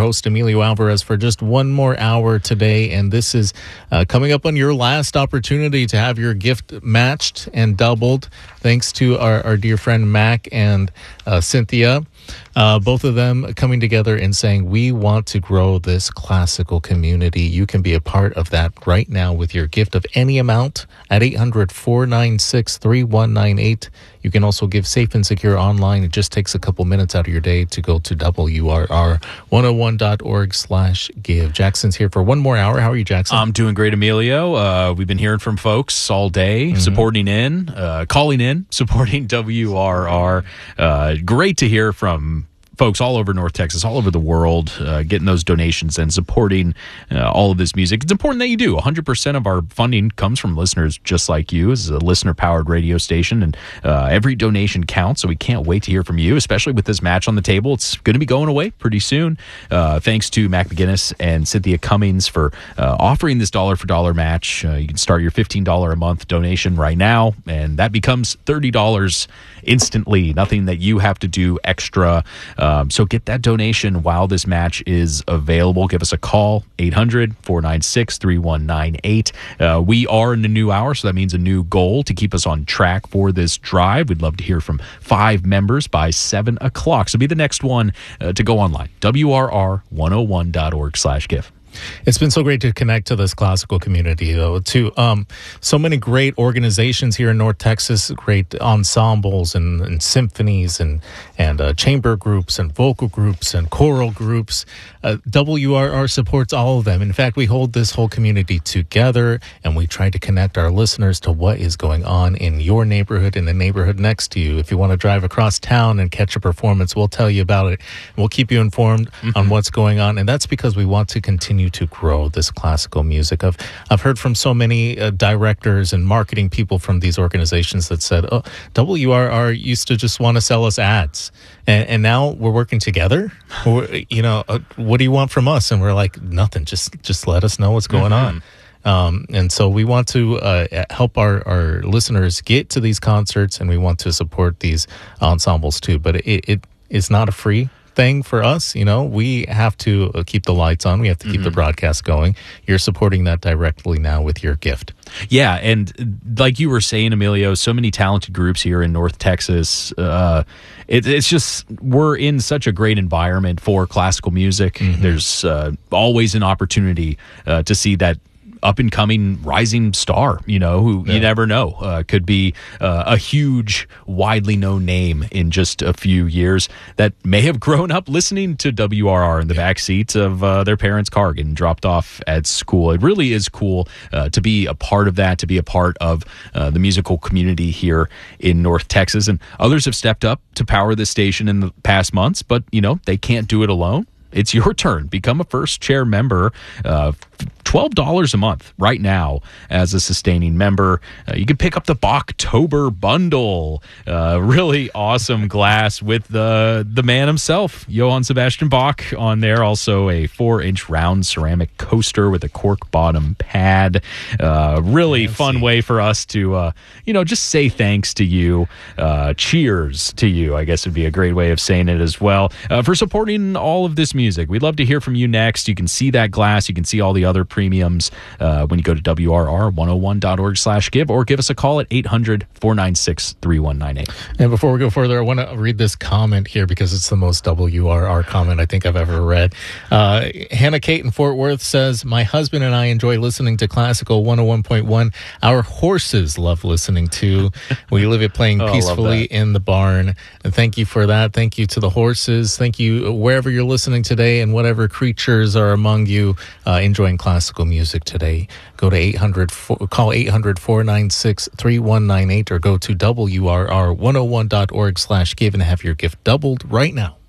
host, Emilio Alvarez, for just one more hour today. And this is coming up on your last opportunity to have your gift matched and doubled. Thanks to our dear friend Mac and Cynthia. Both of them coming together and saying, we want to grow this classical community. You can be a part of that right now with your gift of any amount at 800-496-3198. You can also give safe and secure online. It just takes a couple minutes out of your day to go to WRR101.org/give. Jackson's here for one more hour. How are you, Jackson? I'm doing great, Emilio. We've been hearing from folks all day, supporting in, calling in, supporting WRR. Great to hear from folks all over North Texas, all over the world, getting those donations and supporting all of this music. It's important that you do. 100% of our funding comes from listeners just like you. This is a listener-powered radio station, and every donation counts, so we can't wait to hear from you, especially with this match on the table. It's going to be going away pretty soon. Thanks to Mac McGinnis and Cynthia Cummings for offering this dollar-for-dollar match. You can start your $15 a month donation right now, and that becomes $30 instantly. Nothing that you have to do extra. So get that donation while this match is available. Give us a call, 800-496-3198. We are in a new hour, so that means a new goal to keep us on track for this drive. We'd love to hear from 5 members by 7 o'clock. So be the next one to go online, WRR101.org/give. It's been so great to connect to this classical community, though, to so many great organizations here in North Texas, great ensembles and symphonies and chamber groups and vocal groups and choral groups. WRR supports all of them. In fact, we hold this whole community together, and we try to connect our listeners to what is going on in your neighborhood and the neighborhood next to you. If you want to drive across town and catch a performance, we'll tell you about it. We'll keep you informed on what's going on, and that's because we want to continue to grow this classical music. I've heard from so many directors and marketing people from these organizations that said, oh, WRR used to just want to sell us ads, and now we're working together. What do you want from us? And we're like, nothing, just let us know what's going on. And so we want to help our listeners get to these concerts, and we want to support these ensembles too, but it is not a free thing for us. We have to keep the lights on. We have to keep the broadcast going. You're supporting that directly now with your gift. Yeah, and like you were saying, Emilio, so many talented groups here in North Texas. It's just, we're in such a great environment for classical music. There's always an opportunity to see that up-and-coming rising star, you never know, could be a huge, widely known name in just a few years that may have grown up listening to WRR in the backseat of their parents' car getting dropped off at school. It really is cool to be a part of that, to be a part of the musical community here in North Texas. And others have stepped up to power this station in the past months, but, they can't do it alone. It's your turn. Become a first chair member. $12 a month right now as a sustaining member. You can pick up the Bachtober bundle. Really awesome glass with the man himself, Johann Sebastian Bach, on there. Also a 4-inch round ceramic coaster with a cork bottom pad. Really fun way for us to, just say thanks to you. Cheers to you, I guess would be a great way of saying it as well. For supporting all of this music. We'd love to hear from you next. You can see that glass. You can see all the other premiums when you go to WRR101.org/give, or give us a call at 800-496-3198. And before we go further, I want to read this comment here because it's the most WRR comment I think I've ever read. Hannah Kate in Fort Worth says, my husband and I enjoy listening to Classical 101.1. Our horses love listening to. We live it playing peacefully in the barn. And thank you for that. Thank you to the horses. Thank you wherever you're listening today, and whatever creatures are among you enjoying classical music today. Go to call 800-496-3198 or go to WRR101.org/give and have your gift doubled right now.